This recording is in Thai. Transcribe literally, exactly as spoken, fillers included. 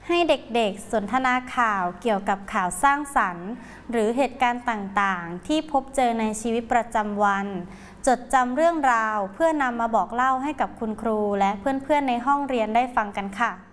ให้เด็กๆสนทนาข่าวเกี่ยวกับข่าวสร้างสรรค์หรือเหตุการณ์ต่างๆที่พบเจอในชีวิตประจำวันจดจำเรื่องราวเพื่อนำมาบอกเล่าให้กับคุณครูและเพื่อนๆในห้องเรียนได้ฟังกันค่ะ